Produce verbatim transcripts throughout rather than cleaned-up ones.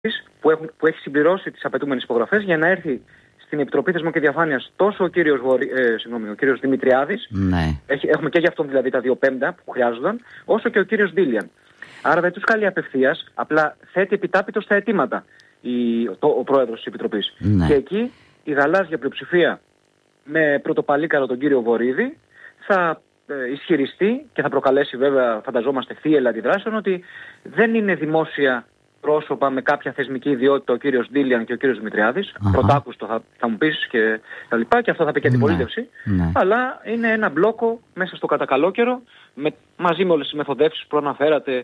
που, έχουν, που έχει συμπληρώσει τις απαιτούμενες υπογραφές για να έρθει στην Επιτροπή Θεσμών και Διαφάνειας τόσο ο κύριος, Βορι, ε, συγγνώμη, ο κύριος Δημητριάδης, ναι. έχει, έχουμε και για αυτόν δηλαδή τα δύο πέμπτα που χρειάζονταν, όσο και ο κύριος Ντίλιαν. Άρα δεν τους καλεί απευθείας, απλά θέτει επιτάπητος τα αιτήματα η, το, ο πρόεδρος της Επιτροπής. Ναι. Και εκεί η γαλάζια πλειοψηφία με πρωτοπαλίκαρο τον κύριο Βορίδη θα ε, ισχυριστεί και θα προκαλέσει βέβαια, φανταζόμαστε, θύελλα αντιδράσεων ότι δεν είναι δημόσια πρόσωπα με κάποια θεσμική ιδιότητα ο κύριος Ντίλιαν και ο κύριος Δημητριάδης. Uh-huh. Πρωτάκουστο θα, θα μου πεις και τα λοιπά, και αυτό θα πει και αντιπολίτευση. Ναι. Αλλά είναι ένα μπλόκο μέσα στο κατακαλόκαιρο με, μαζί με όλες τις μεθοδεύσεις που προαναφέρατε,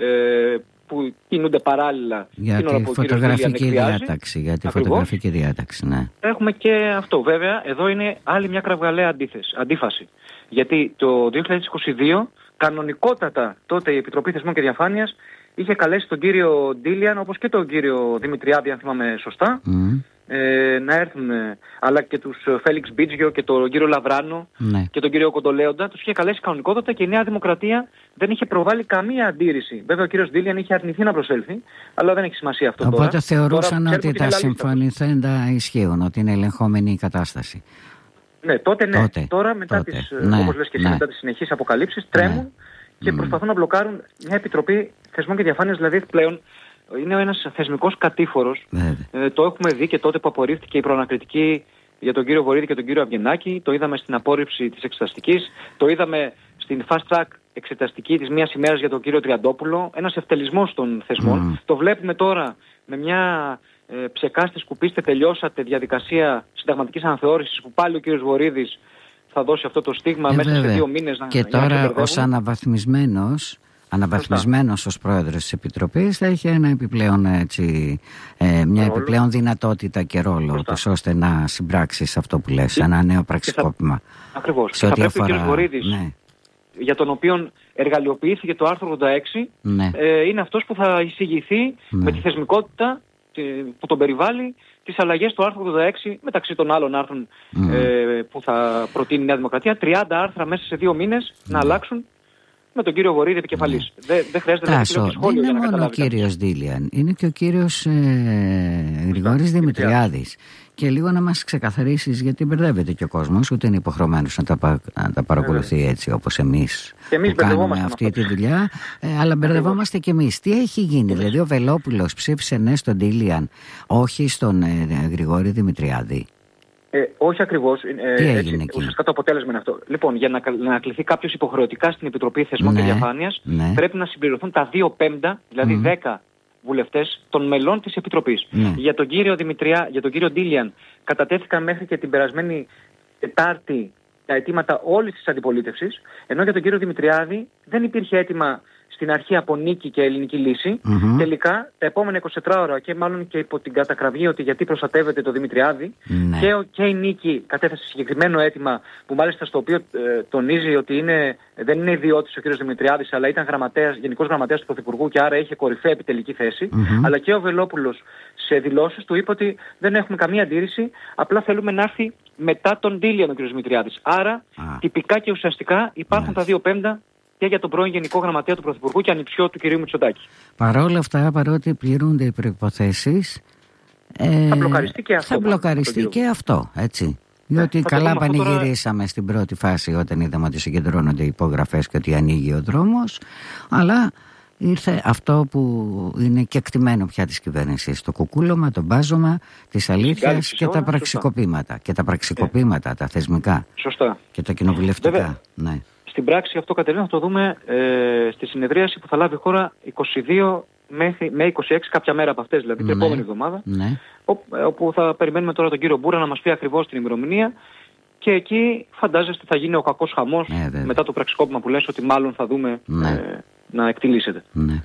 ε, που κινούνται παράλληλα. Για τη φωτογραφική διάταξη. Για τη φωτογραφική διάταξη, ναι. Έχουμε και αυτό. Βέβαια, εδώ είναι άλλη μια κραυγαλαία αντίθεση, αντίφαση. Γιατί το δύο χιλιάδες είκοσι δύο, κανονικότατα τότε η Επιτροπή Θεσμών και Διαφάνειας είχε καλέσει τον κύριο Ντίλιαν, όπως και τον κύριο Δημητριάδη, αν θυμάμαι σωστά, mm. ε, να έρθουν, αλλά και τους Φέλιξ Μπίτζιο και τον κύριο Λαβράνο ναι. και τον κύριο Κοντολέοντα. Τους είχε καλέσει κανονικότατα και η Νέα Δημοκρατία δεν είχε προβάλει καμία αντίρρηση. Βέβαια ο κύριος Ντίλιαν είχε αρνηθεί να προσέλθει, αλλά δεν έχει σημασία αυτό. Οπότε τώρα. Οπότε θεωρούσαν τώρα, ότι τα συμφωνηθέντα ισχύουν, ότι είναι ελεγχόμενη η κατάσταση. Ναι, τότε ναι. Τότε, τώρα μετά τότε. τις, ναι, όπως λες και εσύ, ναι. μετά τις συνεχείς αποκαλύψεις, τρέμουν ναι. και mm. προσπαθούν να μπλοκάρουν μια Επιτροπή Θεσμών και Διαφάνειας, δηλαδή πλέον είναι ένας θεσμικός κατήφορος. Ε, το έχουμε δει και τότε που απορρίφθηκε η προανακριτική για τον κύριο Βορίδη και τον κύριο Αυγενάκη, το είδαμε στην απόρριψη της εξεταστικής, το είδαμε στην fast track εξεταστική της μίας ημέρας για τον κύριο Τριαντόπουλο, ένας ευτελισμός των θεσμών. Mm. Το βλέπουμε τώρα με μια ε, ψεκάστε σκουπίστε τελειώσατε διαδικασία συνταγματικής αναθεώρησης που πάλι ο κύριος Βορίδης θα δώσει αυτό το στίγμα ε, μέσα βέβαια. σε δύο μήνες. Και να, τώρα να ως αναβαθμισμένος, αναβαθμισμένος ως πρόεδρος της Επιτροπής θα έχει ένα επιπλέον, έτσι, ε, μια ρόλο. επιπλέον δυνατότητα και ρόλο τους, ώστε να συμπράξεις αυτό που λες, ένα νέο πραξικόπημα. Θα, ακριβώς. Σε ό,τι θα αφορά... πρέπει ο κύριος Βορίδης, ναι. για τον οποίο εργαλειοποιήθηκε το άρθρο ογδόντα έξι, ναι. ε, είναι αυτός που θα εισηγηθεί ναι. με τη θεσμικότητα που τον περιβάλλει τις αλλαγές του άρθρου ογδόντα έξι, μεταξύ των άλλων άρθρων mm. ε, που θα προτείνει η Νέα Δημοκρατία, τριάντα άρθρα μέσα σε δύο μήνες mm. να αλλάξουν, με τον κύριο Βορίδη επικεφαλής. Mm. Δεν δε χρειάζεται να Τάσο, δεν είναι μόνο ο κύριος Ντίλιαν, είναι και ο κύριος ε, Γρηγόρης Δημητριάδης. Και λίγο να μας ξεκαθαρίσεις, γιατί μπερδεύεται και ο κόσμος, ούτε είναι υποχρεωμένος να τα, να τα παρακολουθεί ε, έτσι όπως εμείς, εμείς που κάνουμε αυτή τη δουλειά, ε, αλλά μπερδευόμαστε και εμείς. Τι έχει γίνει, δηλαδή ο Βελόπουλος ψήφισε ναι στον Ντίλιαν, όχι στον ε, Γρηγόρη Δημητριάδη? Ε, όχι ακριβώς. Ε, Τι έγινε έτσι, εκεί? Ουσιαστικά το αποτέλεσμα είναι αυτό. Λοιπόν, για να, να κληθεί κάποιος υποχρεωτικά στην Επιτροπή Θεσμών ναι, και Διαφάνειας, ναι. πρέπει να συμπληρωθούν τα δύο πέμπτα, δηλαδή mm. δέκα βουλευτές των μελών της Επιτροπής. Mm. Για τον κύριο Δημητριά, για τον κύριο Ντίλιαν κατατέθηκαν μέχρι και την περασμένη Τετάρτη τα αιτήματα όλης της αντιπολίτευσης, ενώ για τον κύριο Δημητριάδη δεν υπήρχε αίτημα στην αρχή από νίκη και ελληνική λύση. Mm-hmm. Τελικά, τα επόμενα είκοσι τέσσερα ώρα και μάλλον και υπό την κατακραυγή ότι γιατί προστατεύεται το Δημητριάδη, mm-hmm. και, και η νίκη κατέθεσε συγκεκριμένο αίτημα που μάλιστα στο οποίο ε, τονίζει ότι είναι, δεν είναι ιδιώτης ο κ. Δημητριάδης, αλλά ήταν γραμματέας, γενικός γραμματέας του Πρωθυπουργού και άρα είχε κορυφαία επιτελική θέση. Mm-hmm. Αλλά και ο Βελόπουλος σε δηλώσεις του είπε ότι δεν έχουμε καμία αντίρρηση, απλά θέλουμε να έρθει μετά τον Ντίλιαν ο κ. Δημητριάδης. Άρα, ah. τυπικά και ουσιαστικά υπάρχουν yes. τα δύο πέμπτα και για τον πρώην Γενικό Γραμματέα του Πρωθυπουργού και ανιψιό του κυρίου Μητσοτάκη. Παρόλα αυτά, παρότι πληρούνται οι προϋποθέσεις, ε, θα μπλοκαριστεί και αυτό. Θα μπλοκαριστεί και αυτό, έτσι. Διότι θα καλά πανηγυρίσαμε τώρα... στην πρώτη φάση όταν είδαμε ότι συγκεντρώνονται οι υπογραφές και ότι ανοίγει ο δρόμος, αλλά ήρθε αυτό που είναι κεκτημένο πια της κυβέρνησης, το κουκούλωμα, το μπάζωμα της αλήθειας και τα πραξικοπήματα. Σωστά. Και τα πραξικοπήματα, yeah. τα θεσμικά. Σωστά. Και τα κοινοβουλευτικά. Ναι. Στην πράξη αυτό, Κατερίνα, θα το δούμε ε, στη συνεδρίαση που θα λάβει η χώρα είκοσι δύο μέχρι, με είκοσι έξι, κάποια μέρα από αυτές, δηλαδή ναι. την επόμενη εβδομάδα, ναι. όπου θα περιμένουμε τώρα τον κύριο Μπούρα να μας πει ακριβώς την ημερομηνία και εκεί φαντάζεστε θα γίνει ο κακός χαμός ναι, μετά το πραξικόπημα που λες ότι μάλλον θα δούμε ναι. ε, να εκτιλήσεται. Ναι.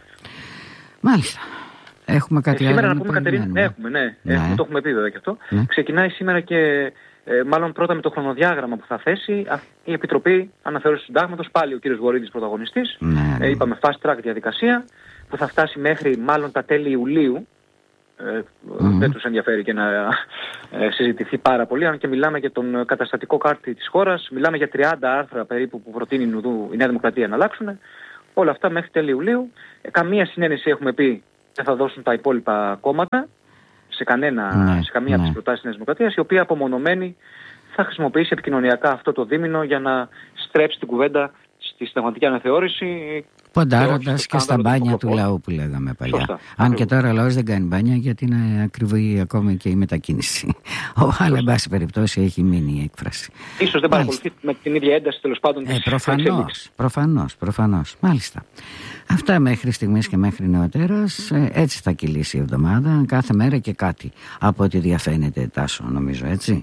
Μάλιστα. Έχουμε κάτι ε, σήμερα άλλο να πούμε, Κατερίνα, ναι, έχουμε, ναι, ναι. Έχουμε, το έχουμε πει βέβαια και αυτό. Ναι. Ξεκινάει σήμερα και Ε, μάλλον πρώτα με το χρονοδιάγραμμα που θα θέσει η Επιτροπή Αναθεώρησης του Συντάγματος, πάλι ο κύριος Βορίδης πρωταγωνιστής. Ναι. Ε, είπαμε fast track διαδικασία που θα φτάσει μέχρι μάλλον τα τέλη Ιουλίου. Ε, mm-hmm. Δεν τους ενδιαφέρει και να ε, συζητηθεί πάρα πολύ, αν και μιλάμε για τον καταστατικό κάρτη της χώρας, μιλάμε για τριάντα άρθρα περίπου που προτείνει η Νέα Δημοκρατία να αλλάξουν. Όλα αυτά μέχρι τέλη Ιουλίου. Ε, καμία συνένεση έχουμε πει δεν θα δώσουν τα υπόλοιπα κόμματα σε, κανένα, ναι, σε καμία ναι. από τις προτάσεις της Νέας Δημοκρατίας, η οποία απομονωμένη θα χρησιμοποιήσει επικοινωνιακά αυτό το δίμηνο για να στρέψει την κουβέντα στη συνταγματική αναθεώρηση. Ποντάροντας και, και στα μπάνια του λαού που λέγαμε παλιά. Σωστά, Αν ακριβώς. Και τώρα ο λαός δεν κάνει μπάνια γιατί είναι ακριβή ακόμη και η μετακίνηση. Αλλά εν πάση περιπτώσει έχει μείνει η έκφραση. Ίσως δεν παρακολουθεί με την ίδια ένταση τέλος πάντων της ε, προφανώς, προφανώς, προφανώς. Μάλιστα. Αυτά μέχρι στιγμής και μέχρι νεοτέρας. Ε, έτσι θα κυλήσει η εβδομάδα. Κάθε μέρα και κάτι από ό,τι διαφαίνεται, Τάσο, νομίζω, έτσι.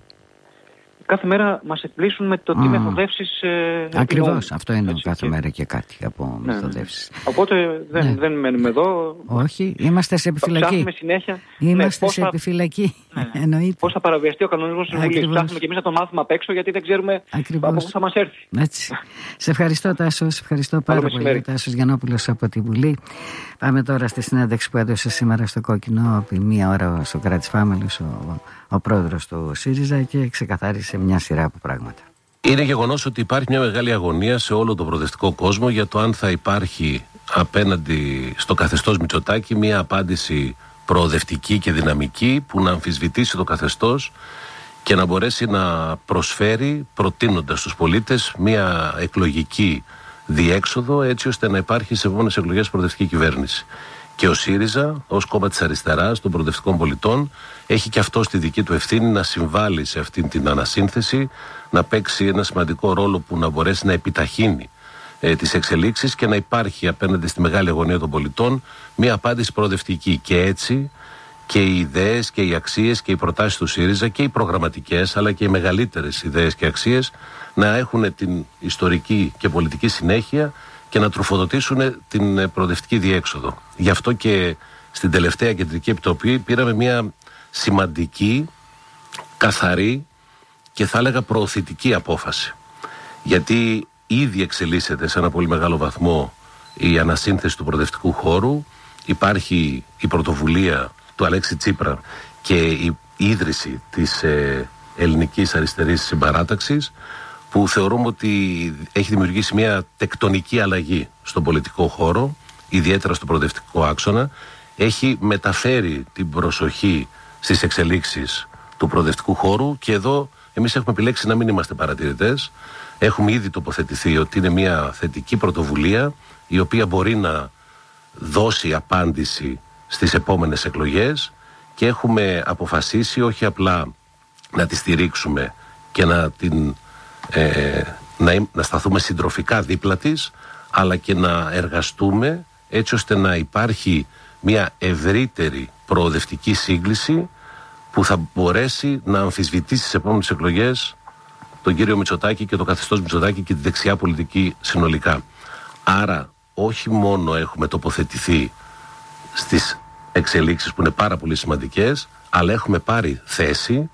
Κάθε μέρα μας εκπλήσουν με το τι μεθοδεύσεις ε, Ακριβώς, αυτό είναι έτσι, κάθε και... μέρα και κάτι από ναι, μεθοδεύσεις. Οπότε δεν, ναι. δεν μένουμε εδώ. Όχι, είμαστε σε επιφυλακή. Ψάχνουμε συνέχεια. Είμαστε ναι, σε θα... επιφυλακή. Ναι. Εννοείται. Πώς θα παραβιαστεί ο κανονισμός της Βουλής. Ψάχνουμε και εμείς να το μάθουμε απ' έξω γιατί δεν ξέρουμε Ακριβώς. από πού θα μας έρθει. Έτσι. Σε ευχαριστώ, Τάσο. Σε ευχαριστώ πάρα πολύ, πολύ Τάσος Γιαννόπουλος από τη Βουλή. Πάμε τώρα στη συνέντευξη που έδωσε σήμερα στο Κόκκινο. Από μία ώρα ο Σωκράτης Φάμελος, ο, ο πρόεδρος του ΣΥΡΙΖΑ, και ξεκαθάρισε μια σειρά από πράγματα. Είναι γεγονός ότι υπάρχει μια μεγάλη αγωνία σε όλο τον προοδευτικό κόσμο για το αν θα υπάρχει απέναντι στο καθεστώς Μητσοτάκη μια απάντηση προοδευτική και δυναμική που να αμφισβητήσει το καθεστώς και να μπορέσει να προσφέρει, προτείνοντας στους πολίτες, μια εκλογική διέξοδο έτσι ώστε να υπάρχει σε επόμενες εκλογές προοδευτική κυβέρνηση. Και ο ΣΥΡΙΖΑ, ως κόμμα της αριστεράς των προοδευτικών πολιτών, έχει και αυτό στη δική του ευθύνη να συμβάλλει σε αυτήν την ανασύνθεση, να παίξει ένα σημαντικό ρόλο που να μπορέσει να επιταχύνει ε, τις εξελίξεις και να υπάρχει απέναντι στη μεγάλη αγωνία των πολιτών μια απάντηση προοδευτική. Και έτσι και οι ιδέες και οι αξίες και οι προτάσεις του ΣΥΡΙΖΑ και οι προγραμματικές αλλά και οι μεγαλύτερες ιδέες και αξίες να έχουν την ιστορική και πολιτική συνέχεια και να τροφοδοτήσουν την προοδευτική διέξοδο. Γι' αυτό και στην τελευταία Κεντρική Επιτροπή πήραμε μια σημαντική, καθαρή και θα έλεγα προωθητική απόφαση. Γιατί ήδη εξελίσσεται σε ένα πολύ μεγάλο βαθμό η ανασύνθεση του προοδευτικού χώρου. Υπάρχει η πρωτοβουλία του Αλέξη Τσίπρα και η ίδρυση της ε, ελληνικής αριστερής συμπαράταξης, που θεωρούμε ότι έχει δημιουργήσει μια τεκτονική αλλαγή στον πολιτικό χώρο, ιδιαίτερα στον προοδευτικό άξονα. Έχει μεταφέρει την προσοχή στις εξελίξεις του προοδευτικού χώρου και εδώ εμείς έχουμε επιλέξει να μην είμαστε παρατηρητές. Έχουμε ήδη τοποθετηθεί ότι είναι μια θετική πρωτοβουλία η οποία μπορεί να δώσει απάντηση στις επόμενες εκλογές και έχουμε αποφασίσει όχι απλά να τη στηρίξουμε και να την Ε, να, να σταθούμε συντροφικά δίπλα της, αλλά και να εργαστούμε έτσι ώστε να υπάρχει μια ευρύτερη προοδευτική σύγκληση που θα μπορέσει να αμφισβητήσει στις επόμενες εκλογές τον κύριο Μητσοτάκη και το καθεστώς Μητσοτάκη και τη δεξιά πολιτική συνολικά. Άρα όχι μόνο έχουμε τοποθετηθεί στις εξελίξεις που είναι πάρα πολύ σημαντικές, αλλά έχουμε πάρει θέση.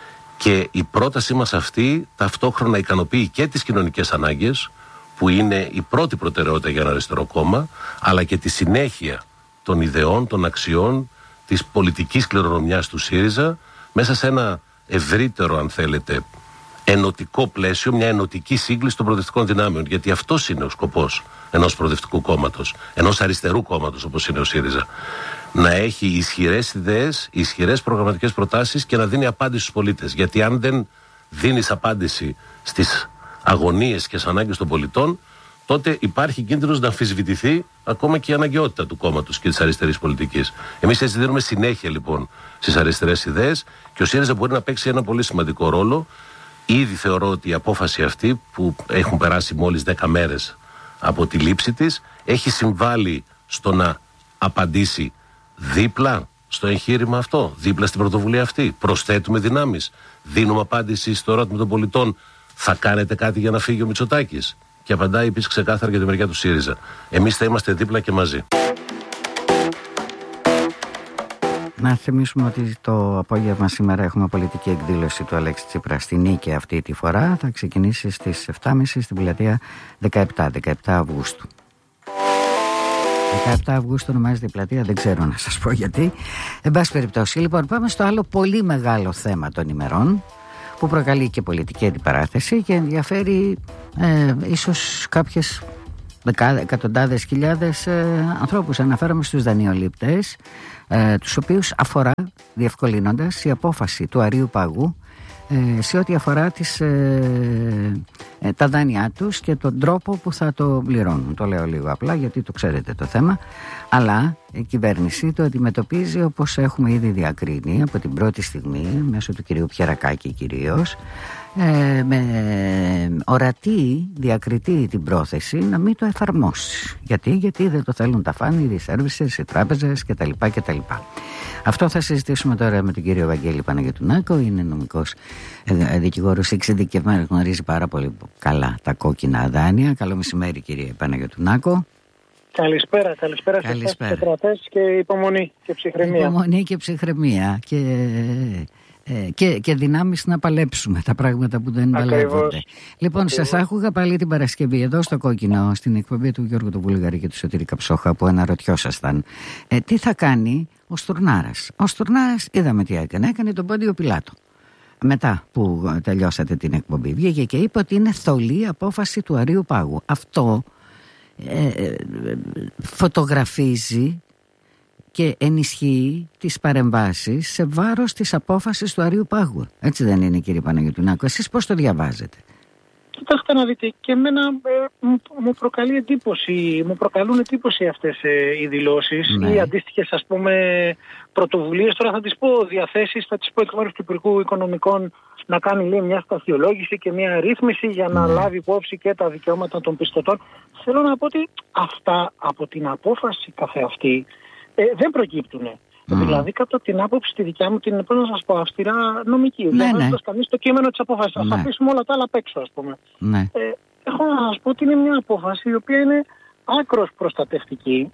Και η πρότασή μας αυτή ταυτόχρονα ικανοποιεί και τις κοινωνικές ανάγκες, που είναι η πρώτη προτεραιότητα για ένα αριστερό κόμμα, αλλά και τη συνέχεια των ιδεών, των αξιών, της πολιτικής κληρονομιάς του ΣΥΡΙΖΑ, μέσα σε ένα ευρύτερο, αν θέλετε, ενωτικό πλαίσιο, μια ενωτική σύγκληση των προοδευτικών δυνάμεων. Γιατί αυτός είναι ο σκοπός ενός προοδευτικού κόμματος, ενός αριστερού κόμματος όπως είναι ο ΣΥΡΙΖΑ. Να έχει ισχυρές ιδέες, ισχυρές προγραμματικές προτάσεις και να δίνει απάντηση στους πολίτες. Γιατί αν δεν δίνεις απάντηση στις αγωνίες και στις ανάγκες των πολιτών, τότε υπάρχει κίνδυνος να αμφισβητηθεί ακόμα και η αναγκαιότητα του κόμματος και της αριστερής πολιτικής. Εμείς έτσι δίνουμε συνέχεια λοιπόν στις αριστερές ιδέες και ο ΣΥΡΙΖΑ μπορεί να παίξει ένα πολύ σημαντικό ρόλο. Ήδη θεωρώ ότι η απόφαση αυτή, που έχουν περάσει μόλις δέκα μέρες από τη λήψη της, έχει συμβάλει στο να απαντήσει δίπλα στο εγχείρημα αυτό, δίπλα στην πρωτοβουλία αυτή. Προσθέτουμε δυνάμεις. Δίνουμε απάντηση στο ερώτημα των πολιτών. Θα κάνετε κάτι για να φύγει ο Μητσοτάκης? Και απαντάει επίσης ξεκάθαρα για τη μεριά του ΣΥΡΙΖΑ. Εμείς θα είμαστε δίπλα και μαζί. Να θυμίσουμε ότι το απόγευμα σήμερα έχουμε πολιτική εκδήλωση του Αλέξη Τσίπρα στη Νίκη αυτή τη φορά. Θα ξεκινήσει στις επτά και μισή στην πλατεία δεκαεπτά Αυγούστου. δεκαεπτά Αυγούστου ονομάζεται η πλατεία, δεν ξέρω να σας πω γιατί. Εν πάση περιπτώσει, λοιπόν, πάμε στο άλλο πολύ μεγάλο θέμα των ημερών, που προκαλεί και πολιτική αντιπαράθεση και ενδιαφέρει ε, ίσως κάποιες εκατοντάδες χιλιάδες ε, ανθρώπους. Αναφέρομαι στους δανειολήπτες, ε, τους οποίους αφορά, διευκολύνοντας, η απόφαση του Αρείου Πάγου ε, σε ό,τι αφορά τις, ε, ε, τα δάνειά τους και τον τρόπο που θα το πληρώνουν. Το λέω λίγο απλά γιατί το ξέρετε το θέμα, αλλά η κυβέρνηση το αντιμετωπίζει όπως έχουμε ήδη διακρίνει από την πρώτη στιγμή, μέσω του κυρίου Πιερακάκη κυρίως, ε, με ορατή, διακριτή την πρόθεση να μην το εφαρμόσει. Γιατί, γιατί δεν το θέλουν τα φάνη, οι services, οι τράπεζες κτλ. κτλ. Αυτό θα συζητήσουμε τώρα με τον κύριο Βαγγέλη Παναγιωτουνάκο. Είναι νομικός δικηγόρος εξειδικευμένος, γνωρίζει πάρα πολύ καλά τα κόκκινα δάνεια. Καλό μεσημέρι, κύριε Παναγιωτουνάκο. Καλησπέρα, καλησπέρα σε εσάς τους ακροατές και υπομονή και ψυχραιμία. Υπομονή και ψυχραιμία και, ε, και, και δυνάμεις να παλέψουμε τα πράγματα που δεν παλεύονται. Λοιπόν, Ακριβώς. Σας άκουγα πάλι την Παρασκευή εδώ στο Κόκκινο, στην εκπομπή του Γιώργου του Βουλγαρή και του Σωτήρη Καψόχα, που αναρωτιόσασταν ε, τι θα κάνει ο Στουρνάρας. Ο Στουρνάρας είδαμε τι έκανε, έκανε τον Πόντιο Πιλάτο. Μετά που τελειώσατε την εκπομπή, βγήκε και είπε ότι είναι θολή απόφαση του Αρείου Πάγου. Αυτό Ε, φωτογραφίζει και ενισχύει τις παρεμβάσεις σε βάρος της απόφασης του Αρείου Πάγου. Έτσι δεν είναι, κύριε Παναγιωτουνάκο? Εσείς πώς το διαβάζετε? Κοιτάξτε να δείτε, και εμένα ε, μου, μου προκαλεί εντύπωση, μου προκαλούν εντύπωση αυτές ε, οι δηλώσεις, ναι. Ή αντίστοιχες, ας πούμε, πρωτοβουλίες. Τώρα θα τις πω διαθέσεις, θα τις πω εκ μέρους του Υπουργού Οικονομικών να κάνει, λέει, μια σταθιολόγηση και μια ρύθμιση για να ναι. λάβει υπόψη και τα δικαιώματα των πιστωτών. Θέλω να πω ότι αυτά από την απόφαση καθεαυτή ε, δεν προκύπτουν. Mm. Δηλαδή, κάτω από την άποψη τη δικιά μου, την πώς να σας πω, αυστηρά νομική. Ναι, δεν ναι. κανείς το κείμενο της απόφασης. Ναι. Θα αφήσουμε όλα τα άλλα απ' έξω, ας πούμε. Ναι. Ε, έχω να σας πω ότι είναι μια απόφαση η οποία είναι άκρως προστατευτική.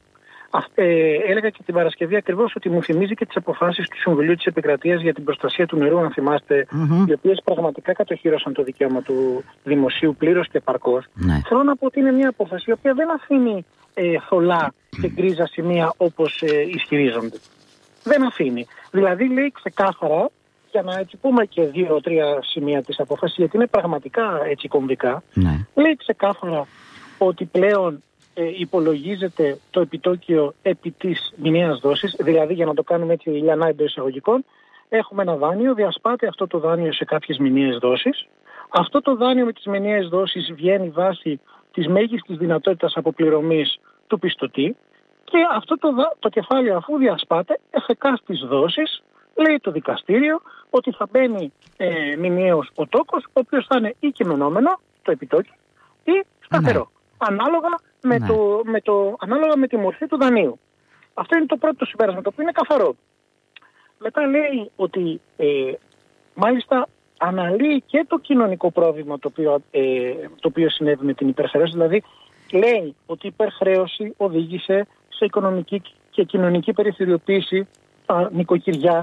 Ε, έλεγα και την Παρασκευή ακριβώς ότι μου θυμίζει και τις αποφάσεις του Συμβουλίου της Επικρατείας για την προστασία του νερού, αν θυμάστε, mm-hmm. οι οποίες πραγματικά κατοχύρωσαν το δικαίωμα του δημοσίου πλήρως και επαρκώς. Ναι. Θέλω να πω ότι είναι μια απόφαση η οποία δεν αφήνει ε, θολά και γκρίζα σημεία όπως ε, ισχυρίζονται. Δεν αφήνει. Δηλαδή λέει ξεκάθαρα, για να έτσι πούμε και δύο-τρία σημεία της απόφασης, γιατί είναι πραγματικά έτσι κομβικά, ναι. λέει ξεκάθαρα ότι πλέον ε, υπολογίζεται το επιτόκιο επί της μηνιαίας δόσης, δηλαδή για να το κάνουμε έτσι λιανά εντός εισαγωγικών, έχουμε ένα δάνειο, διασπάται αυτό το δάνειο σε κάποιες μηνιαίες δόσεις. Αυτό το δάνειο με τις μηνιαίες δόσεις βγαίνει βάσει της μέγιστης δυνατότητας αποπληρωμής του πιστωτή. Και αυτό το, το κεφάλαιο, αφού διασπάται, εφεκά στις δόσεις, λέει το δικαστήριο ότι θα μπαίνει ε, μηνιαίος ο τόκος, ο οποίος θα είναι ή κειμενόμενο, το επιτόκιο, ή σταθερό. Ναι. Ανάλογα, με ναι. το, με το, ανάλογα με τη μορφή του δανείου. Αυτό είναι το πρώτο συμπέρασμα, το οποίο είναι καθαρό. Μετά λέει ότι ε, μάλιστα αναλύει και το κοινωνικό πρόβλημα το οποίο, ε, το οποίο συνέβη με την υπερχρέωση. Δηλαδή λέει ότι η υπερχρέωση οδήγησε σε οικονομική και κοινωνική περιθωριοποίηση στα νοικοκυριά.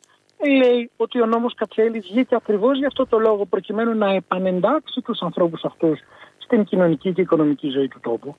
Λέει ότι ο νόμος Κατσέλη βγήκε ακριβώς για αυτό το λόγο, προκειμένου να επανεντάξει τους ανθρώπους αυτούς στην κοινωνική και οικονομική ζωή του τόπου.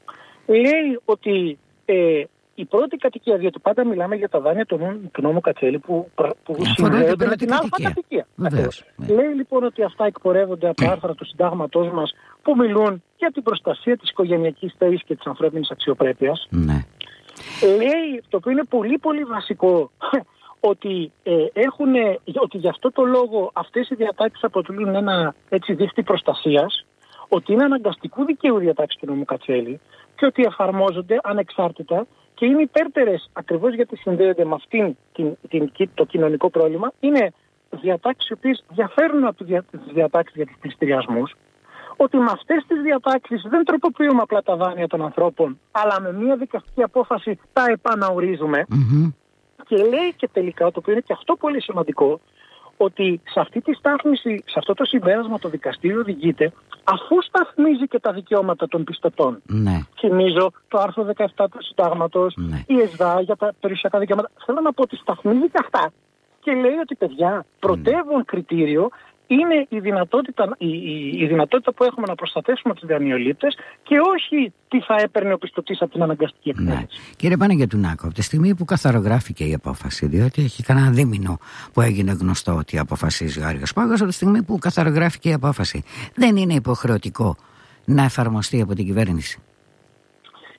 Λέει ότι ε, η πρώτη κατοικία, διότι πάντα μιλάμε για τα δάνεια του, νόμου, του νόμου Κατσέλη που, που συνδέονται με την αλφα κατοικία. Λέει λοιπόν ότι αυτά εκπορεύονται από τα άρθρα του συντάγματός μας που μιλούν για την προστασία της οικογενειακής ταΐς και της ανθρώπινης αξιοπρέπειας. Ναι. Λέει, το οποίο είναι πολύ πολύ βασικό, ότι, ε, έχουν, ότι γι' αυτό το λόγο αυτές οι διατάξεις αποτελούν ένα έτσι δίχτυ προστασίας, ότι είναι αναγκαστικού δικαίου διατάξεις του νόμου Κατσέλη και ότι εφαρμόζονται ανεξάρτητα και είναι υπέρτερες ακριβώς γιατί συνδέονται με αυτήν την, την, την, το κοινωνικό πρόβλημα. Είναι διατάξεις οι οποίες διαφέρουν από τις διατάξεις για τους πληστηριασμούς. Ότι με αυτές τις διατάξεις δεν τροποποιούμε απλά τα δάνεια των ανθρώπων, αλλά με μια δικαστική απόφαση τα επαναορίζουμε. Mm-hmm. Και λέει και τελικά, το οποίο είναι και αυτό πολύ σημαντικό, ότι σε αυτή τη στάθμιση, σε αυτό το συμπέρασμα το δικαστήριο οδηγείται, αφού σταθμίζει και τα δικαιώματα των πιστωτών. Ναι. Θυμίζω το άρθρο δεκαεπτά του Συντάγματος, ναι. η ΕΣΔΑ για τα περιουσιακά δικαιώματα. Θέλω να πω ότι σταθμίζει και αυτά και λέει ότι, παιδιά, πρωτεύον mm. κριτήριο είναι η δυνατότητα, η, η, η δυνατότητα που έχουμε να προστατεύσουμε τους δανειολήπτες και όχι τι θα έπαιρνε ο πιστωτής από την αναγκαστική εκτέλεση. Ναι. Κύριε Παναγιωτουνάκο, από τη στιγμή που καθαρογράφηκε η απόφαση, διότι έχει κανένα δίμηνο που έγινε γνωστό ότι αποφασίζει ο Άρειος Πάγος, από τη στιγμή που καθαρογράφηκε η απόφαση, δεν είναι υποχρεωτικό να εφαρμοστεί από την κυβέρνηση?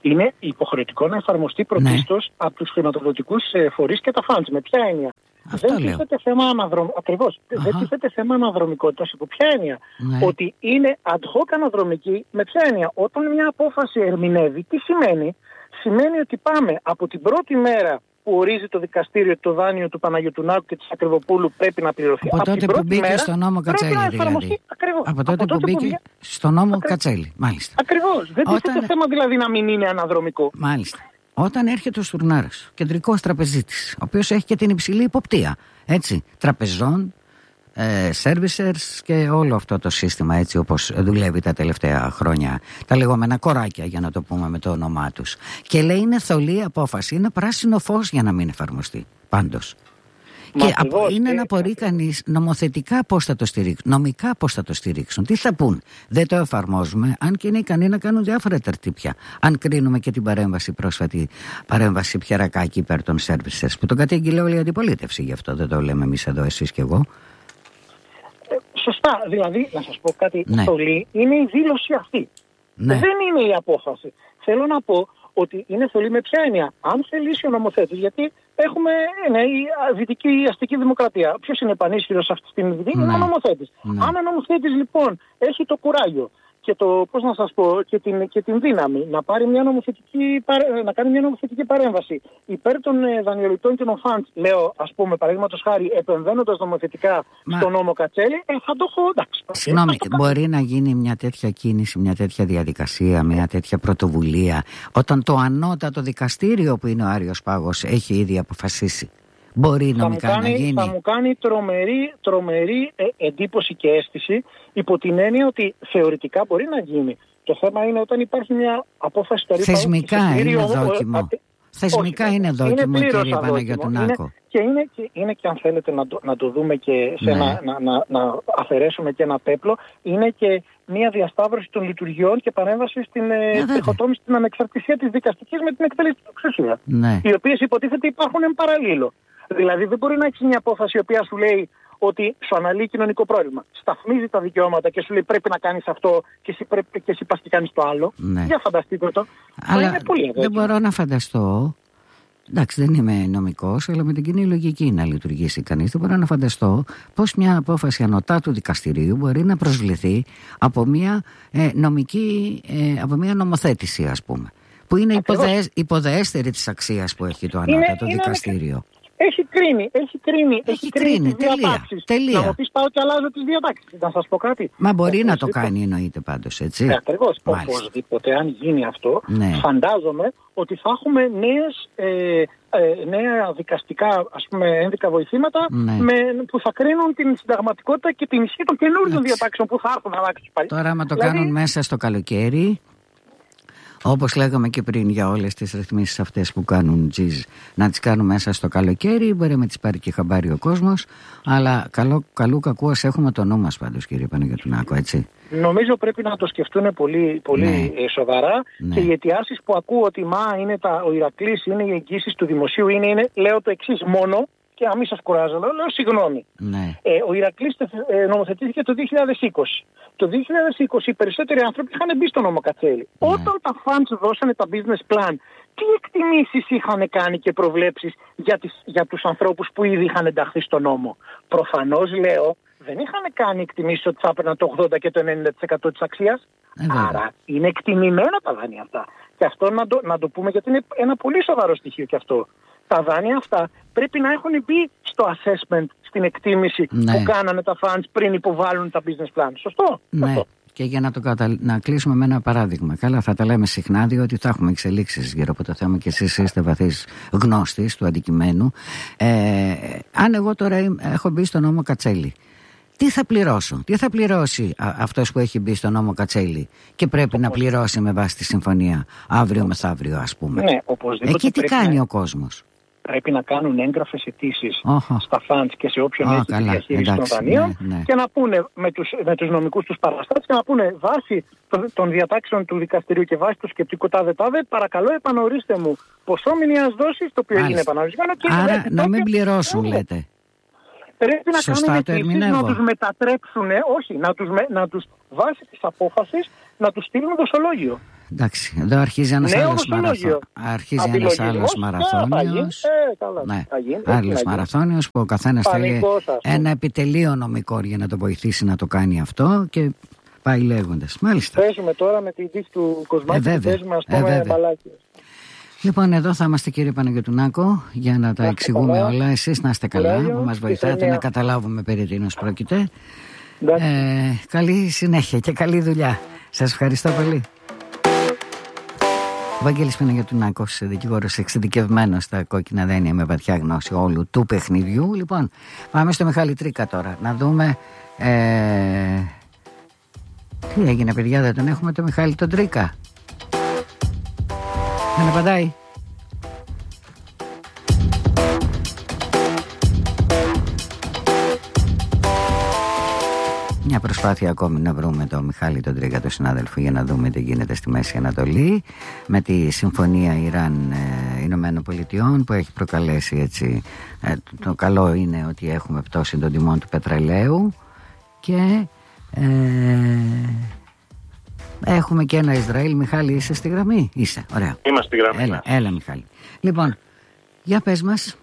είναι υποχρεωτικό να εφαρμοστεί πρωτίστως ναι. από τους χρηματοδοτικούς φορείς και τα funds. Με ποια έννοια? Αυτό δεν τίθεται θέμα αναδρομ... Ακριβώς. Δεν τίθεται θέμα αναδρομικότητας. Υπό ποια έννοια? Ναι. Ότι είναι ad hoc αναδρομική. Με ποια έννοια? Όταν μια απόφαση ερμηνεύει, τι σημαίνει? Σημαίνει ότι πάμε από την πρώτη μέρα που ορίζει το δικαστήριο το δάνειο του Παναγιωτουνάκου και της Ακριβοπούλου πρέπει να πληρωθεί. Από, από τότε που μπήκε στο νόμο Κατσέλη, δηλαδή. Ακριβώς. Από τότε που μπήκε στο νόμο Κατσέλη, μάλιστα. Ακριβώς. Δεν Όταν... τίθεται θέμα δηλαδή να μην είναι αναδρομικό. Μάλιστα. Όταν έρχεται ο Στουρνάρας, κεντρικός τραπεζίτης, ο οποίος έχει και την υψηλή υποπτία, έτσι, τραπεζών, ε, servicers και όλο αυτό το σύστημα έτσι όπως δουλεύει τα τελευταία χρόνια, τα λεγόμενα κοράκια για να το πούμε με το όνομά τους, και λέει είναι θολή απόφαση, είναι πράσινο φως για να μην εφαρμοστεί πάντως. Μα και ακριβώς, είναι και... να μπορεί κανείς νομοθετικά πώς θα το στηρίξουν, νομικά πώς θα το στηρίξουν, τι θα πούν. Δεν το εφαρμόζουμε, αν και είναι ικανοί να κάνουν διάφορα τερτύπια. Αν κρίνουμε και την παρέμβαση, πρόσφατη παρέμβαση Πιερακάκη υπέρ των services, που τον κατήγγειλε όλη η αντιπολίτευση, γι' αυτό δεν το λέμε εμείς εδώ, εσείς και εγώ. Ε, σωστά, δηλαδή, να σας πω κάτι, ναι. θολή είναι η δήλωση αυτή. Ναι. Δεν είναι η απόφαση. Θέλω να πω ότι είναι θολή με ποια έννοια? Αν θελήσει ο νομοθέτης, γιατί έχουμε ναι, η δυτική αστική δημοκρατία. Ποιος είναι πανίσχυρος αυτή την δυτική? Ναι. Είναι ο νομοθέτης. Ναι. Αν ο νομοθέτης λοιπόν έχει το κουράγιο και το, πώς να σας πω, και την, και την δύναμη να, πάρει μια νομοθετική, να κάνει μια νομοθετική παρέμβαση υπέρ των ε, δανειοληπτών και των funds, λέω ας πούμε παραδείγματος χάρη επεμβαίνοντας νομοθετικά Μα... στο νόμο Κατσέλη, ε, θα το έχω εντάξει. Συγγνώμη, μπορεί να γίνει μια τέτοια κίνηση, μια τέτοια διαδικασία, μια τέτοια πρωτοβουλία όταν το ανώτατο δικαστήριο που είναι ο Άριος Πάγος έχει ήδη αποφασίσει? Μπορεί νομικά θα μου κάνει, να γίνει. Θα μου κάνει τρομερή, τρομερή ε, εντύπωση και αίσθηση υπό την έννοια ότι θεωρητικά μπορεί να γίνει. Το θέμα είναι όταν υπάρχει μια απόφαση στο ρήπα. Θεσμικά είναι δόκιμο. Α, Θεσμικά όχι, είναι δόκιμο, είναι κύριε Παναγιωτουνάκο. Και είναι, και είναι και αν θέλετε να το, να το δούμε και σε ναι. ένα, να, να, να αφαιρέσουμε και ένα πέπλο, είναι και μια διασταύρωση των λειτουργιών και παρέμβαση στην τριχοτόμηση, στην ανεξαρτησία της δικαστικής με την εκτελεστική εξουσία. Ναι. Οι οποίες υποτίθεται υπάρχουν εν παραλίλω. Δηλαδή δεν μπορεί να έχει μια απόφαση η οποία σου λέει ότι σου αναλύει κοινωνικό πρόβλημα. Σταθμίζει τα δικαιώματα και σου λέει πρέπει να κάνεις αυτό και εσύ, πρέπει, και εσύ πας και κάνεις το άλλο. Ναι. Για φανταστείτε το. Αλλά είναι πολύ δεν μπορώ να φανταστώ. Εντάξει, δεν είμαι νομικός, αλλά με την κοινή λογική να λειτουργήσει κανείς. Δεν μπορώ να φανταστώ πώς μια απόφαση ανωτά του δικαστηρίου μπορεί να προσβληθεί από μια ε, νομική, ε, από μια νομοθέτηση, ας πούμε. Που είναι υποδεέ, υποδεέστερη της αξίας που έχει το ανώτατο είναι, δικαστήριο. Είναι... Έχει κρίνει, έχει κρίνει, έχει, έχει κρίνει, τις διατάξεις. Τελεία. Να μου πεις πάω και αλλάζω τις διατάξεις. Να σας πω κάτι. Μα μπορεί Όπως να το κάνει εννοείται πάντως, έτσι. Ναι, ακριβώς. Οπωσδήποτε αν γίνει αυτό, ναι. φαντάζομαι ότι θα έχουμε νέες, ε, ε, νέα δικαστικά ας πούμε, ένδικα βοηθήματα ναι. με, που θα κρίνουν την συνταγματικότητα και την ισχύ των καινούριων διατάξεων που θα έρθουν να αλλάξουν. Τώρα άμα το δηλαδή... κάνουν μέσα στο καλοκαίρι, όπως λέγαμε και πριν για όλες τις ρυθμίσεις αυτές που κάνουν τζιζ, να τις κάνουν μέσα στο καλοκαίρι, μπορεί με τις πάρει και χαμπάρι ο κόσμος, αλλά καλό, καλού κακού ας έχουμε το νου μας πάντως, κύριε Παναγιωτουνάκο, έτσι. Νομίζω πρέπει να το σκεφτούν πολύ, πολύ ναι. σοβαρά ναι. και οι αιτιάσεις που ακούω ότι μα είναι τα, ο Ηρακλής, είναι οι εγγύσεις του δημοσίου, είναι, είναι λέω το εξής μόνο, και να μην σας κουράζω, λέω, λέω συγγνώμη. Ναι. Ε, ο Ηρακλής ε, νομοθετήθηκε το δύο χιλιάδες είκοσι. Το δύο χιλιάδες είκοσι οι περισσότεροι άνθρωποι είχαν μπει στο νόμο Κατσέλη. Ναι. Όταν τα funds δώσανε τα business plan, τι εκτιμήσεις είχαν κάνει και προβλέψεις για, τις, για τους ανθρώπους που ήδη είχαν ενταχθεί στο νόμο? Προφανώς λέω, δεν είχαν κάνει εκτιμήσεις ότι θα έπαιρναν το ογδόντα και το ενενήντα τοις εκατό της αξίας. Ε, Άρα είναι εκτιμημένα τα δάνεια αυτά. Και αυτό να το, να το πούμε γιατί είναι ένα πολύ σοβαρό στοιχείο και αυτό. Τα δάνεια αυτά πρέπει να έχουν μπει στο assessment, στην εκτίμηση ναι. που κάνανε τα funds πριν υποβάλουν τα business plans. Σωστό? Ναι. Σωστό. Και για να το κατα... να κλείσουμε με ένα παράδειγμα. Καλά, θα τα λέμε συχνά, διότι θα έχουμε εξελίξεις γύρω από το θέμα και εσείς είστε βαθύς γνώστης του αντικειμένου. Ε, αν εγώ τώρα έχω μπει στο νόμο Κατσέλη, τι θα πληρώσω, τι θα πληρώσει α, αυτός που έχει μπει στο νόμο Κατσέλη και πρέπει να πληρώσει με βάση τη συμφωνία αύριο μεθαύριο, ας πούμε. Ναι, οπωσδήποτε. Εκεί τι κάνει να... ο κόσμος? Πρέπει να κάνουν έγγραφες αιτήσεις oh. στα funds και σε όποιον oh, έχει τη διαχείριση των δανείων ναι, ναι. και να πούνε με τους, με τους νομικούς τους παραστάτες και να πούνε βάσει των, των διατάξεων του δικαστηρίου και βάσει του σκεπτικού τάδε τάδε, παρακαλώ επανορίστε μου ποσό μηνιαίας δόσης, το οποίο έγινε επανορισμένο. Και άρα να μην πληρώσουν, λέτε. Πρέπει να κάνουν αιτήσεις να τους μετατρέψουν, όχι, να τους, να τους βάσει της απόφασης να τους στείλουν δοσολόγιο. εντάξει, εδώ αρχίζει ένας άλλος μαραθώνιος. Αρχίζει ένας άλλος μαραθώνιος. Ναι, άλλος μαραθώνιος που ο καθένας θέλει ένα επιτελείο νομικό για να το βοηθήσει να το κάνει αυτό και πάει λέγοντας. Μάλιστα. Παίζουμε τώρα με την τύχη του Κοσμάκη ε, που παίζουμε ας πούμε ε, μπαλάκι. Λοιπόν, εδώ θα είμαστε κύριε Παναγιωτουνάκο για να τα εξηγούμε καλά. όλα. Εσείς να είστε καλά, που μας βοηθάτε να καταλάβουμε περί τίνος πρόκειται. Ε, καλή συνέχεια και καλή δουλειά. Σας ευχαριστώ πολύ. Ο Βαγγέλης Παναγιωτουνάκος, δικηγόρος εξειδικευμένος στα κόκκινα δένεια με βαθιά γνώση όλου του παιχνιδιού. Λοιπόν, πάμε στο Μιχάλη Τρίκα τώρα να δούμε ε, τι έγινε παιδιά, δεν τον έχουμε το Μιχάλη τον Τρίκα? Δεν απαντάει. Μια προσπάθεια ακόμη να βρούμε τον Μιχάλη τον Τρίκα, τον συνάδελφο, για να δούμε τι γίνεται στη Μέση Ανατολή με τη συμφωνία Ιράν-Ηνωμένων Πολιτειών που έχει προκαλέσει έτσι. Ε, το καλό είναι ότι έχουμε πτώση των τιμών του πετρελαίου και ε, έχουμε και ένα Ισραήλ. Μιχάλη, είσαι στη γραμμή? Είσαι, ωραία. Είμαστε στη γραμμή. Έλα, έλα Μιχάλη. Λοιπόν, για πες μας.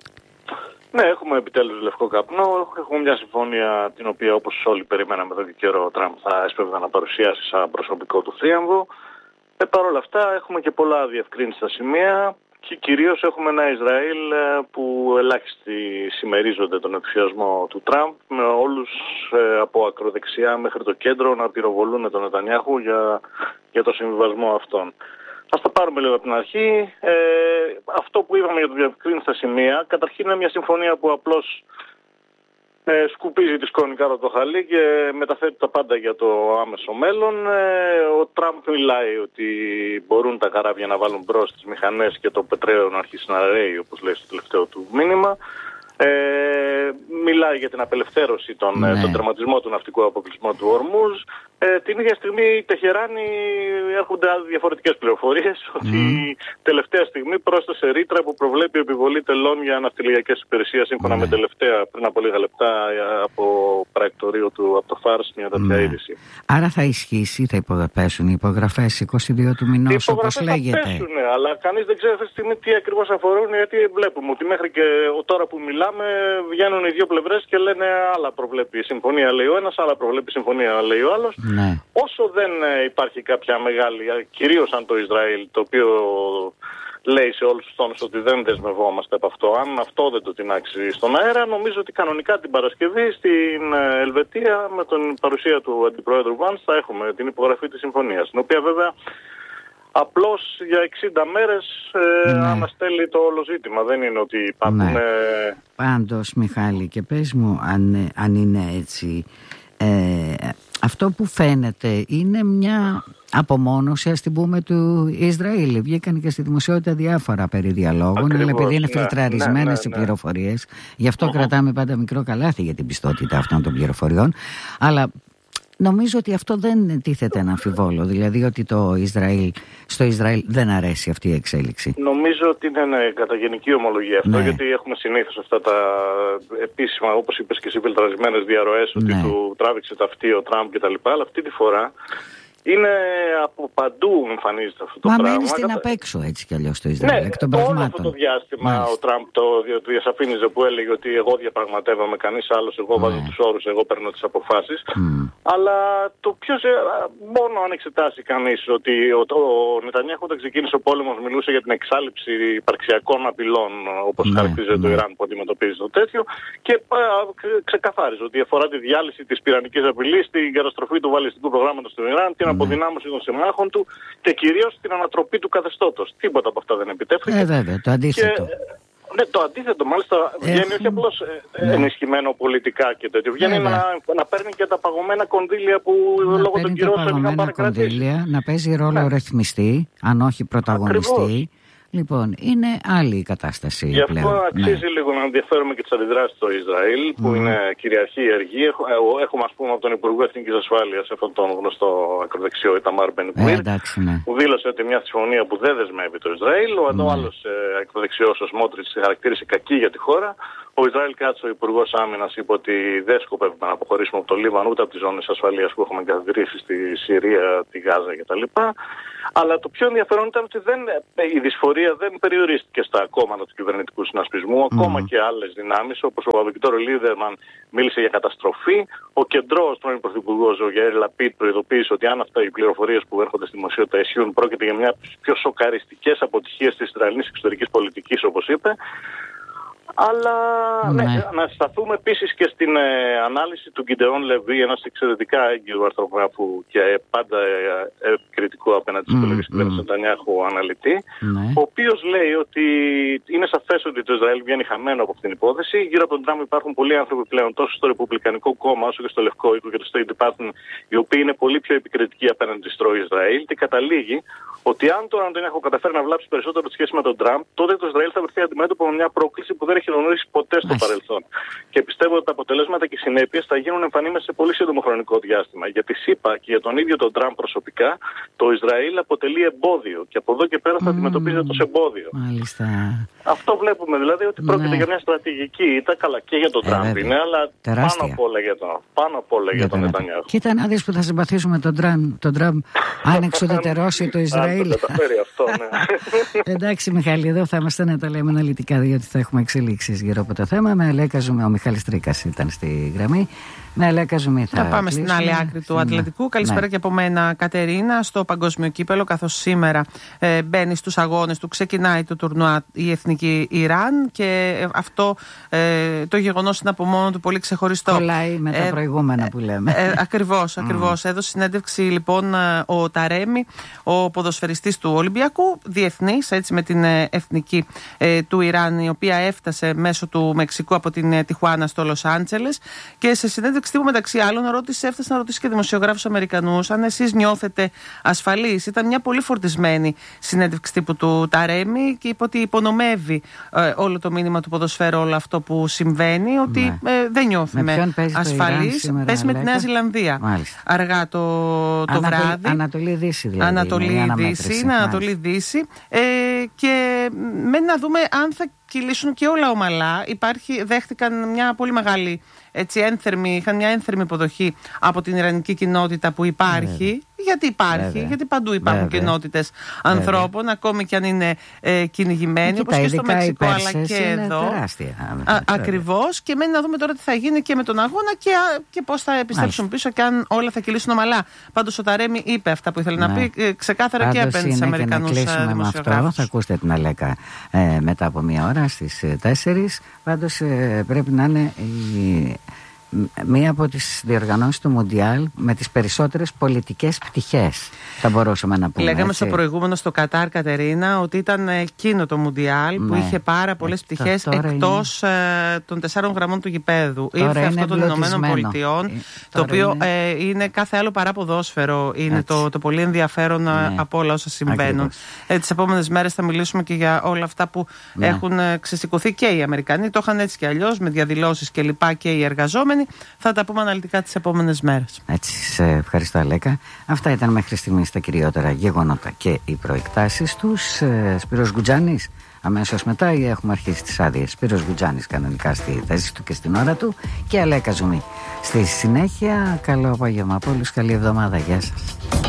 Ναι, έχουμε επιτέλους λευκό καπνό. Έχουμε μια συμφωνία την οποία, όπως όλοι περιμέναμε εδώ και καιρό, ο Τραμπ θα έσπευδε να παρουσιάσει σαν προσωπικό του θρίαμβο. Ε, Παρ' όλα αυτά έχουμε και πολλά διευκρίνηστα σημεία και κυρίως έχουμε ένα Ισραήλ που ελάχιστοι συμμερίζονται τον ενθουσιασμό του Τραμπ, με όλους ε, από ακροδεξιά μέχρι το κέντρο να πυροβολούν τον Νετανιάχου για, για το συμβιβασμό αυτόν. Ας τα πάρουμε λίγο από την αρχή. Ε, αυτό που είπαμε για το διευκρίνηστα σημεία, καταρχήν είναι μια συμφωνία που απλώς ε, σκουπίζει τη σκόνη κάτω από το χαλί και μεταθέτει τα πάντα για το άμεσο μέλλον. Ε, ο Τραμπ μιλάει ότι μπορούν τα καράβια να βάλουν μπρος τις μηχανές και το πετρέλαιο να αρχίσει να ρέει, όπως λέει στο τελευταίο του μήνυμα. Ε, μιλάει για την απελευθέρωση, των, ναι. τον τερματισμό του ναυτικού αποκλεισμού του Ορμούζ. Ε, την ίδια στιγμή η Τεχεράνη έρχονται διαφορετικές πληροφορίες mm. ότι τελευταία στιγμή πρόσθεσε ρήτρα που προβλέπει επιβολή τελών για ναυτιλιακές υπηρεσίες σύμφωνα mm. με τελευταία πριν από λίγα λεπτά από πρακτορείο του από το Φάρς μια τέτοια mm. είδηση. Άρα θα ισχύσει, θα υπογραφέσουν οι υπογραφές είκοσι δύο του μηνός όπως λέγεται? Θα πέσουν, αλλά κανείς δεν ξέρει αυτή τη στιγμή τι ακριβώς αφορούν, γιατί βλέπουμε ότι μέχρι και τώρα που μιλάμε βγαίνουν οι δύο πλευρές και λένε άλλα προβλέπει η συμφωνία λέει ο ένας, άλλα προβλέπει η συμφωνία λέει ο άλλος. Ναι. Όσο δεν υπάρχει κάποια μεγάλη, κυρίως αν το Ισραήλ, το οποίο λέει σε όλους τους τόνους ότι δεν δεσμευόμαστε από αυτό, αν αυτό δεν το τεινάξει στον αέρα, νομίζω ότι κανονικά την Παρασκευή στην Ελβετία με την παρουσία του Αντιπρόεδρου Βάνς θα έχουμε την υπογραφή της συμφωνίας, την οποία βέβαια απλώς για εξήντα μέρες ε, ναι. αναστέλει το όλο ζήτημα. Δεν είναι ότι υπάρχουν... Ναι. Ε... Πάντως Μιχάλη, και πες μου αν, αν είναι έτσι, ε, αυτό που φαίνεται είναι μια απομόνωση, ας την πούμε, του Ισραήλ. Βγήκαν και στη δημοσιότητα διάφορα περί διαλόγων, ακριβώς, αλλά επειδή είναι ναι, φιλτραρισμένες ναι, ναι, ναι. οι πληροφορίες, γι' αυτό uh-huh. κρατάμε πάντα μικρό καλάθι για την πιστότητα αυτών των πληροφοριών. Αλλά νομίζω ότι αυτό δεν τίθεται να αμφιβόλο, δηλαδή ότι το Ισραήλ, στο Ισραήλ δεν αρέσει αυτή η εξέλιξη. Νομίζω ότι είναι ναι, κατά γενική ομολογία αυτό, ναι. γιατί έχουμε συνήθως αυτά τα επίσημα, όπως είπες και εσύ, φιλτραρισμένες διαρροές, ότι ναι. του τράβηξε τα αυτή ο Τραμπ κτλ. Αλλά αυτή τη φορά είναι από παντού εμφανίζεται αυτό το Μα πράγμα. Μα μένει στην απ' έξω έτσι κι αλλιώς το Ισραήλ. Ναι, εκ των όλο πραγμάτων. αυτό το διάστημα Μάλιστα. ο Τραμπ το διασαφήνιζε που έλεγε ότι εγώ διαπραγματεύομαι, κανείς άλλος, εγώ ναι. βάζω τους όρους, εγώ παίρνω τις αποφάσεις. Mm. Αλλά το ποιος, μόνο αν εξετάσει κανείς ότι ο, ο Νετανιάχου όταν ξεκίνησε ο πόλεμος μιλούσε για την εξάλληψη υπαρξιακών απειλών, όπως ναι, χαρακτηρίζει ναι. το Ιράν που αντιμετωπίζει το τέτοιο, και α, ξεκαθάριζε ότι αφορά τη διάλυση της πυρηνικής απειλής, την καταστροφή του βαλιστικού προγράμματος του Ιράν, την αποδυνάμωση των συμμάχων του και κυρίως την ανατροπή του καθεστώτος. Τίποτα από αυτά δεν επιτεύχθηκε. Ε, βέβαια, το αντίθετο. Και, ναι, το αντίθετο μάλιστα βγαίνει Έχουν... όχι απλώς ναι. ενισχυμένο πολιτικά και τέτοιο. Βγαίνει να, να παίρνει και τα παγωμένα κονδύλια που να λόγω των κυρώσεων είχαν παρακρατήσει. Να παίζει ρόλο ναι. ρυθμιστή, αν όχι πρωταγωνιστή. Ακριβώς. Λοιπόν, είναι άλλη η κατάσταση. Γι' αυτό πλέον. αξίζει ναι. λίγο να ενδιαφέρουμε και τις αντιδράσεις στο Ισραήλ, που mm. είναι κυριαρχή εργή. Έχουμε, ας πούμε, από τον Υπουργό Εθνικής Ασφάλειας, αυτόν τον γνωστό ακροδεξιό Ιταμάρ Μπεν-Γκβίρ, ε, ναι. που δήλωσε ότι μια συμφωνία που δεν δεσμεύει το Ισραήλ. Ο mm. άλλος ε, ακροδεξιός, ο Σμότριτς, χαρακτήρισε κακή για τη χώρα. Ο Ισραήλ Κάτσο, ο Υπουργός Άμυνας, είπε ότι δεν σκοπεύουμε να αποχωρήσουμε από το Λίβανο ούτε από τις ζώνες ασφαλείας που έχουμε εγκαθιδρύσει στη Συρία, τη Γάζα κτλ. Αλλά το πιο ενδιαφέρον ήταν ότι δεν, η δυσφορία δεν περιορίστηκε στα κόμματα του κυβερνητικού συνασπισμού. Mm. Ακόμα και άλλες δυνάμεις, όπως ο Αβικτόρ Λίδερμαν μίλησε για καταστροφή. Ο κεντρός πρώην πρωθυπουργός, ο Γιαΐρ Λαπίτ, προειδοποίησε ότι αν αυτά οι πληροφορίες που έρχονται στη δημοσιότητα ισχύουν, πρόκειται για μια από τις πιο σοκαριστικές αποτυχίες της Ισραηλινής εξωτερικής πολιτικής, όπως είπε. Αλλά ναι. Ναι, να σταθούμε επίσης και στην ε, ανάλυση του Γκιντεόν Λεβί, ένας εξαιρετικά έγκυρο αρθρογράφου και ε, πάντα ε, ε, κριτικό απέναντι στις επιλογές του κυβέρνησης Νετανιάχου αναλυτή, ναι. ο οποίος λέει ότι είναι σαφές ότι το Ισραήλ βγαίνει χαμένο από αυτήν την υπόθεση. Γύρω από τον Τραμπ υπάρχουν πολλοί άνθρωποι πλέον τόσο στο Ρεπουμπλικανικό κόμμα όσο και στο Λευκό Οίκο και το State Department, οι οποίοι είναι πολύ πιο επικριτικοί απέναντι στο Ισραήλ, και καταλήγει ότι αν τώρα Νετανιάχου καταφέρει να βλάψει περισσότερο τη σχέση με τον Τραμπ, τότε το Ισραήλ θα βρεθεί αντιμέτωπο με μια πρόκληση που δεν έχει γνωρίσει ποτέ στο Άς. παρελθόν. Και πιστεύω ότι τα αποτελέσματα και οι συνέπειες θα γίνουν εμφανίμες σε πολύ σύντομο χρονικό διάστημα. Γιατί ΣΥΠΑ και για τον ίδιο τον Τραμπ προσωπικά, το Ισραήλ αποτελεί εμπόδιο. Και από εδώ και πέρα θα mm. αντιμετωπίζεται ως εμπόδιο. Μάλιστα. Αυτό βλέπουμε δηλαδή, ότι πρόκειται ναι. για μια στρατηγική ήττα, καλά και για τον Τραμπ είναι, αλλά τεράστια. πάνω απ' όλα για τον, πάνω απ' όλα για τον Νετανιάχου. Κοίτα να δεις που θα συμπαθήσουμε τον Τραμπ, τον Τραμπ αν εξουδετερώσει το Ισραήλ. Αυτό, ναι. Εντάξει, Μιχάλη, εδώ θα είμαστε να τα λέμε αναλυτικά, διότι θα έχουμε εξελίξεις γύρω από το θέμα. Με Αλέκα, ο Μιχάλης Τρίκας ήταν στη γραμμή. Με Αλέκα Ζουμί θα πάμε κλείσουμε στην άλλη άκρη του Ατλαντικού. Καλησπέρα ναι. και από μένα, Κατερίνα, στο παγκόσμιο κύπελο, καθώς σήμερα ε, μπαίνει στους αγώνες του, ξεκινάει το τουρνουά η Εθνική Ιράν, και ε, αυτό ε, το γεγονός είναι από μόνο του πολύ ξεχωριστό. Κολλάει με τα ε, προηγούμενα που λέμε. Ε, ε, ακριβώς, ακριβώς. Mm. Έδωσε συνέντευξη λοιπόν ο Ταρέμι, ο ποδοσφαιριστής του Ολυμπιακού, διεθνής, έτσι, με την εθνική ε, του Ιράν, η οποία έφτασε μέσω του Μεξικού από την ε, Τιχουάνα στο Λος Άντζελες, και σε συνέντευξη τύπου μεταξύ άλλων ρώτησε, έφτασε να ρωτήσει και δημοσιογράφους Αμερικανούς αν εσείς νιώθετε ασφαλείς. Ήταν μια πολύ φορτισμένη συνέντευξη τύπου του Ταρέμι, και είπε ότι υπονομεύει ε, όλο το μήνυμα του ποδοσφαίρου, όλο αυτό που συμβαίνει, ότι ναι. ε, δεν νιώθουμε ασφαλείς. Παίζει με τη Νέα Ζηλανδία. Μάλιστα. Αργά το, το Ανατολή, βράδυ. Ανατολή-Δύση δηλαδή. Ανατολή-Δύση. Είναι Ανατολή-Δύση. Ε, και μένει να δούμε αν θα κυλήσουν και όλα ομαλά. Υπάρχει, δέχτηκαν μια πολύ μεγάλη, έτσι, ένθερμη, είχαν μια ένθερμη υποδοχή από την ιρανική κοινότητα που υπάρχει. Βέβαια. Γιατί υπάρχει, Βέβαια. γιατί παντού υπάρχουν κοινότητες ανθρώπων, ακόμη και αν είναι ε, κυνηγημένοι, όπως και στο Μεξικό, αλλά και εδώ. Ακριβώς. Και μένει να δούμε τώρα τι θα γίνει και με τον αγώνα, και, και πώς θα επιστρέψουν πίσω, και αν όλα θα κυλήσουν ομαλά. Πάντως ο Ταρέμι είπε αυτά που ήθελε ναι. να πει, ε, ξεκάθαρα. Πάντως και απέναντι στους Αμερικανούς δημοσιογράφους. Θα ακούσετε την Αλέκα ε, μετά από μία ώρα στις τέσσερις. Πάντως ε, πρέπει να είναι η, μία από τις διοργανώσεις του Μουντιάλ με τις περισσότερες πολιτικές πτυχές, θα μπορούσαμε να πούμε. Λέγαμε έτσι. στο προηγούμενο, στο Κατάρ, Κατερίνα, ότι ήταν εκείνο το Μουντιάλ που ναι. είχε πάρα πολλές πτυχές εκτός είναι... των τεσσάρων γραμμών του γηπέδου. Ήρθε αυτό των Ηνωμένων Πολιτειών, ε, το οποίο είναι... Ε, είναι κάθε άλλο παρά ποδόσφαιρο. Είναι το, το πολύ ενδιαφέρον ναι. από όλα όσα συμβαίνουν. Ε, τις επόμενες μέρες θα μιλήσουμε και για όλα αυτά που ναι. έχουν ξεσηκωθεί και οι Αμερικανοί. Το είχαν έτσι κι αλλιώς, με διαδηλώσεις και λοιπά, και οι εργαζόμενοι. Θα τα πούμε αναλυτικά τις επόμενες μέρες. Έτσι, σε ευχαριστώ, Αλέκα. Αυτά ήταν μέχρι στιγμής τα κυριότερα γεγονότα και οι προεκτάσεις τους. Ε, Σπύρος Γκουτζάνης, αμέσως μετά, ή έχουμε αρχίσει τις άδειες. Σπύρος Γκουτζάνης κανονικά στη θέση του και στην ώρα του, και Αλέκα Ζουμί στη συνέχεια. Καλό απόγευμα από όλους, καλή εβδομάδα, γεια σας.